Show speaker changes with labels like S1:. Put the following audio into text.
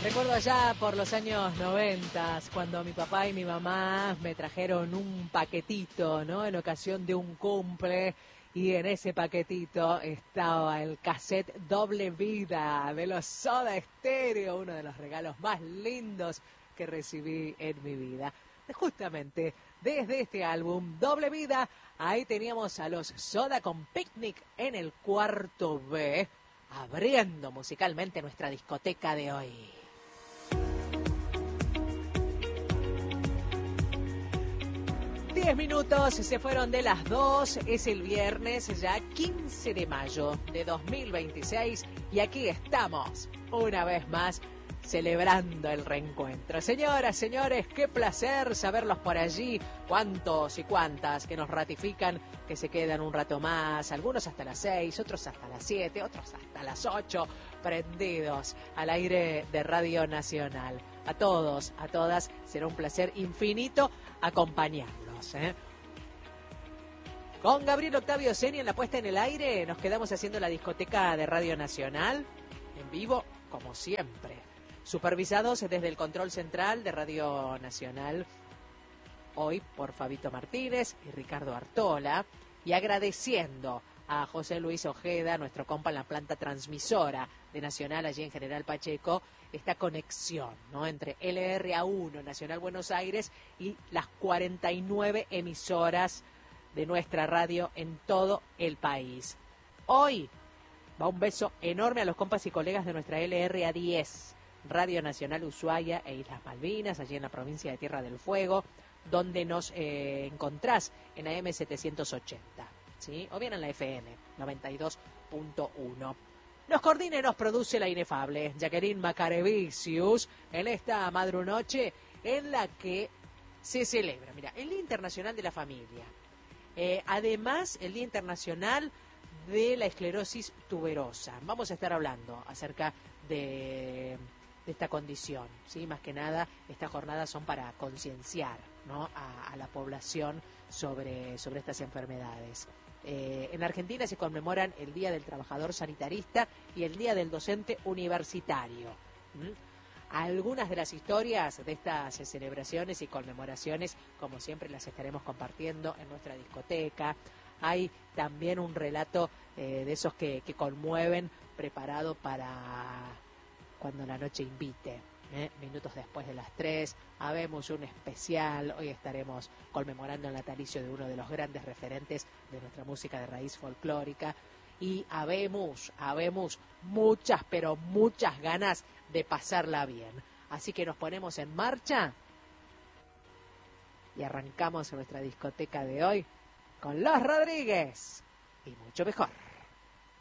S1: Recuerdo allá por los años 90, cuando mi papá y mi mamá me trajeron un paquetito, ¿no? En ocasión de un cumple, y en ese paquetito estaba el cassette Doble Vida de los Soda Stereo, uno de los regalos más lindos que recibí en mi vida. Justamente desde este álbum Doble Vida, ahí teníamos a los Soda con Picnic en el cuarto B, abriendo musicalmente nuestra discoteca de hoy. 10 minutos se fueron de las 2, es el viernes, ya 15 de mayo de 2026, y aquí estamos, una vez más, celebrando el reencuentro. Señoras, señores, qué placer saberlos por allí, cuántos y cuántas que nos ratifican que se quedan un rato más, algunos hasta las 6, otros hasta las 7, otros hasta las 8, prendidos al aire de Radio Nacional. A todos, a todas, será un placer infinito acompañarlos, ¿eh? Con Gabriel Octavio Seni en la puesta en el aire, nos quedamos haciendo la discoteca de Radio Nacional, en vivo, como siempre. Supervisados desde el control central de Radio Nacional, hoy por Fabito Martínez y Ricardo Artola, y agradeciendo a José Luis Ojeda, nuestro compa en la planta transmisora de Nacional, allí en General Pacheco, esta conexión, ¿no?, entre LRA1, Nacional Buenos Aires, y las 49 emisoras de nuestra radio en todo el país. Hoy va un beso enorme a los compas y colegas de nuestra LRA10, Radio Nacional Ushuaia e Islas Malvinas, allí en la provincia de Tierra del Fuego, donde nos encontrás en AM 780, ¿sí? O bien en la FM 92.1. Nos coordina y nos produce la inefable Jacqueline Macarevicius en esta madrunoche en la que se celebra, mira, el Día Internacional de la Familia. Además, el Día Internacional de la Esclerosis Tuberosa. Vamos a estar hablando acerca de esta condición, ¿sí? Más que nada, estas jornadas son para concienciar, ¿no?, a la población sobre estas enfermedades. En Argentina se conmemoran el Día del Trabajador Sanitarista y el Día del Docente Universitario. Algunas de las historias de estas celebraciones y conmemoraciones, como siempre, las estaremos compartiendo en nuestra discoteca. Hay también un relato de esos que conmueven, preparado para cuando la noche invite. Minutos después de las 3, habemos un especial. Hoy estaremos conmemorando el natalicio de uno de los grandes referentes de nuestra música de raíz folclórica. Y habemos muchas, pero muchas ganas de pasarla bien. Así que nos ponemos en marcha y arrancamos nuestra discoteca de hoy con Los Rodríguez y Mucho Mejor.